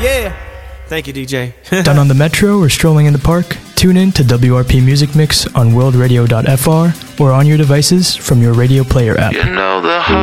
Yeah. Thank you, DJ. Done on the metro or strolling in the park? Tune in to WRP Music Mix on worldradio.fr or on your devices from your radio player app. You know the